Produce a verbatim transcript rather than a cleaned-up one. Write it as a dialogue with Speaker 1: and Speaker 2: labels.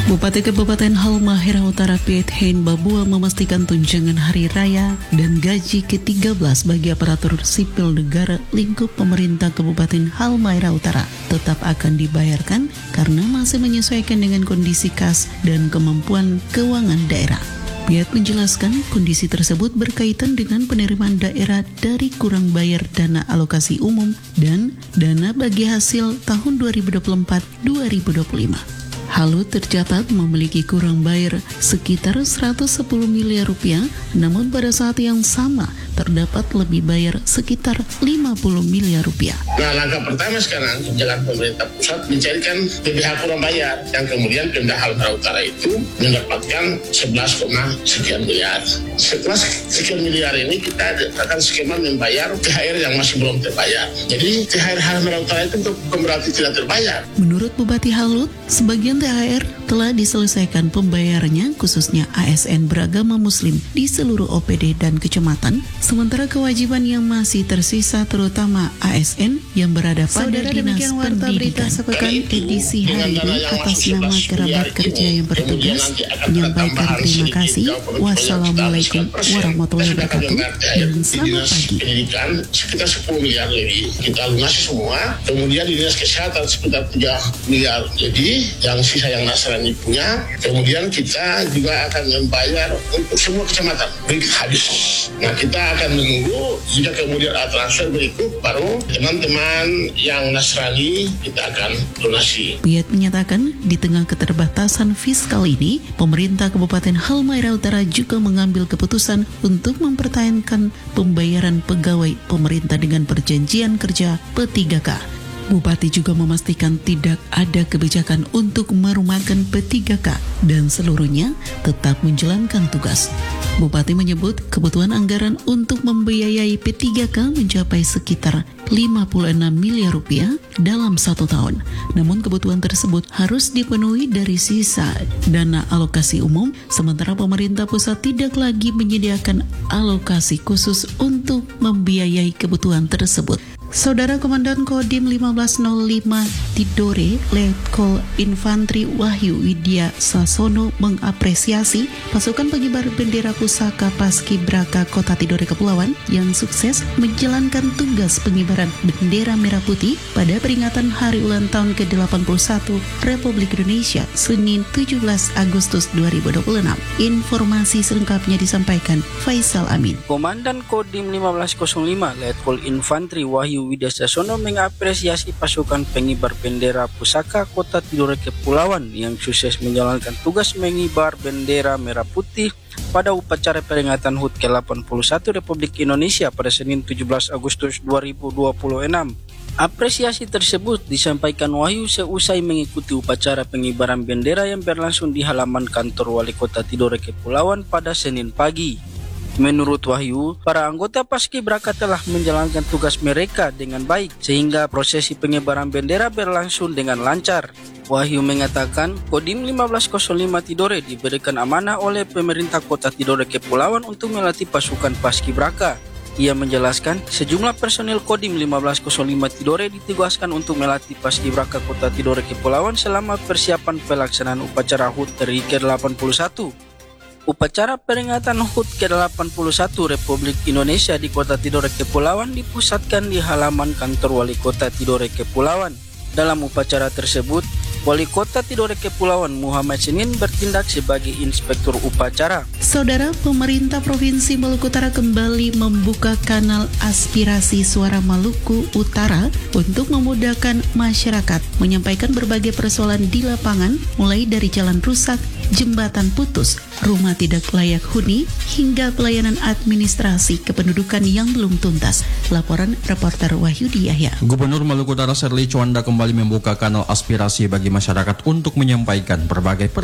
Speaker 1: Bupati Kabupaten Halmahera Utara Piet Hein Babua memastikan tunjangan hari raya dan gaji ke tiga belas bagi aparatur sipil negara lingkup pemerintah Kabupaten Halmahera Utara tetap akan dibayarkan karena masih menyesuaikan dengan kondisi kas dan kemampuan keuangan daerah. Piet menjelaskan kondisi tersebut berkaitan dengan penerimaan daerah dari kurang bayar dana alokasi umum dan dana bagi hasil tahun dua ribu dua puluh empat dua ribu dua puluh lima. Halut tercatat memiliki kurang bayar sekitar seratus sepuluh miliar rupiah, namun pada saat yang sama terdapat lebih bayar sekitar lima puluh miliar rupiah.
Speaker 2: Nah, langkah pertama sekarang kebijakan pemerintah pusat mencarikan P B H kurang bayar, yang kemudian Pemda Halmahera Utara itu mendapatkan sebelas, sekian miliar. Setelah sekian miliar ini kita akan skema membayar T H R yang masih belum terbayar. Jadi T H R Halmahera Utara itu bukan berarti tidak terbayar.
Speaker 1: Menurut Bupati Halut, sebagian T H R telah diselesaikan pembayarannya khususnya A S N beragama Muslim di seluruh O P D dan kecamatan. Sementara kewajiban yang masih tersisa terutama A S N yang berada pada Saudara, Dinas Pendidikan. Sepekan edisi hari ini atas nama kerabat kerja yang bertugas menyampaikan terima kasih. Wassalamualaikum warahmatullahi wabarakatuh dan selamat pagi.
Speaker 2: Pendidikan sekitar sepuluh miliar lebih kita lunasi semua. Kemudian di Dinas Kesehatan sekitar tiga miliar. Jadi yang sisa yang Nasrani punya. Kemudian kita juga akan membayar untuk semua kecamatan. Baik habis. Nah, kita akan menunggu jika kemudian ada transfer berikut, baru teman-teman yang Nasrani kita akan donasi.
Speaker 1: Piet menyatakan di tengah keterbatasan fiskal ini, pemerintah Kabupaten Halmahera Utara juga mengambil keputusan untuk mempertahankan pembayaran pegawai pemerintah dengan perjanjian kerja P tiga K. Bupati juga memastikan tidak ada kebijakan untuk merumahkan P tiga K dan seluruhnya tetap menjalankan tugas. Bupati menyebut kebutuhan anggaran untuk membiayai P tiga K mencapai sekitar lima puluh enam miliar rupiah dalam satu tahun. Namun kebutuhan tersebut harus dipenuhi dari sisa dana alokasi umum, sementara pemerintah pusat tidak lagi menyediakan alokasi khusus untuk membiayai kebutuhan tersebut. Saudara Komandan Kodim lima belas nol lima Tidore, Letkol Infantri Wahyu Widya Sasono mengapresiasi pasukan pengibar bendera pusaka Paskibraka Kota Tidore Kepulauan yang sukses menjalankan tugas pengibaran bendera merah putih pada peringatan Hari Ulang Tahun ke delapan puluh satu Republik Indonesia Senin tujuh belas Agustus dua ribu dua puluh enam. Informasi selengkapnya disampaikan Faisal Amin.
Speaker 3: Komandan Kodim lima belas nol lima Letkol Infantri Wahyu Widya Sasono mengapresiasi pasukan pengibar bendera pusaka Kota Tidore Kepulauan yang sukses menjalankan tugas mengibar bendera merah putih pada upacara peringatan H U T ke delapan puluh satu Republik Indonesia pada Senin tujuh belas Agustus dua ribu dua puluh enam. Apresiasi tersebut disampaikan Wahyu seusai mengikuti upacara pengibaran bendera yang berlangsung di halaman kantor Wali Kota Tidore Kepulauan pada Senin pagi. Menurut Wahyu, para anggota Paskibraka telah menjalankan tugas mereka dengan baik sehingga prosesi pengibaran bendera berlangsung dengan lancar. Wahyu mengatakan Kodim lima belas nol lima Tidore diberikan amanah oleh pemerintah Kota Tidore Kepulauan untuk melatih pasukan Paskibraka. Ia menjelaskan sejumlah personil Kodim lima belas nol lima Tidore ditugaskan untuk melatih Paskibraka Kota Tidore Kepulauan selama persiapan pelaksanaan upacara H U T R I ke delapan puluh satu. Upacara peringatan H U T ke delapan puluh satu Republik Indonesia di Kota Tidore Kepulauan dipusatkan di halaman kantor Wali Kota Tidore Kepulauan. Dalam upacara tersebut, Wali Kota Tidore Kepulauan Muhammad Senin bertindak sebagai inspektur upacara.
Speaker 1: Saudara, pemerintah Provinsi Maluku Utara kembali membuka kanal aspirasi suara Maluku Utara untuk memudahkan masyarakat menyampaikan berbagai persoalan di lapangan, mulai dari jalan rusak, jembatan putus, rumah tidak layak huni, hingga pelayanan administrasi kependudukan yang belum tuntas. Laporan reporter Wahyudi Yahya.
Speaker 4: Gubernur Maluku Utara Serly Chowanda kembali membuka kanal aspirasi bagi masyarakat untuk menyampaikan berbagai